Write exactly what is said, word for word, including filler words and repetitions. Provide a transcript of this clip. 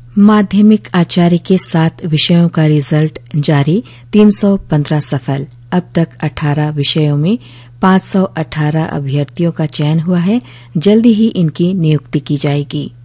माध्यमिक आचार्य के सात विषयों का रिजल्ट जारी, तीन सौ पंद्रह सफल। अब तक अठारह विषयों में पाँच सौ अठारह अभ्यर्थियों का चयन हुआ है। जल्दी ही इनकी नियुक्ति की जाएगी।